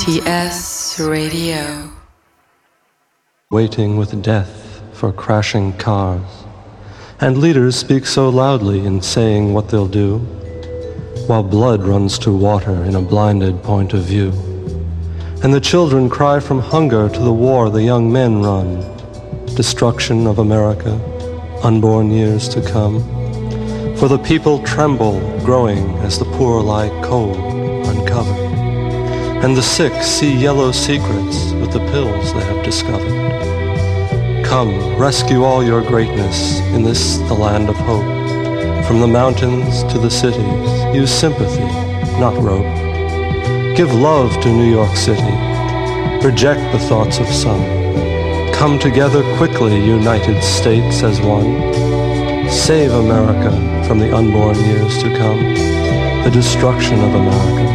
TS Radio. Waiting with death for crashing cars, and leaders speak so loudly in saying what they'll do, while blood runs to water in a blinded point of view. And the children cry from hunger to the war the young men run, destruction of America, unborn years to come. For the people tremble, growing as the poor lie cold, uncovered. And the sick see yellow secrets with the pills they have discovered. Come, rescue all your greatness in this, the land of hope. From the mountains to the cities, use sympathy, not rope. Give love to New York City. Reject the thoughts of some. Come together quickly, United States as one. Save America from the unborn years to come, the destruction of America.